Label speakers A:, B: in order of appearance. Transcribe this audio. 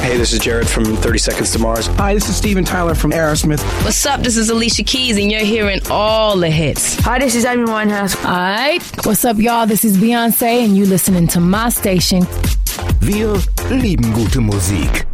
A: Hey, this is Jared from 30 Seconds to Mars.
B: Hi, this is Steven Tyler from Aerosmith.
C: What's up? This is Alicia Keys, and you're hearing all the hits.
D: Hi, this is Amy Winehouse.
E: Alright, what's up, y'all? This is Beyonce, and you listening to my station.
F: Wir lieben gute Musik.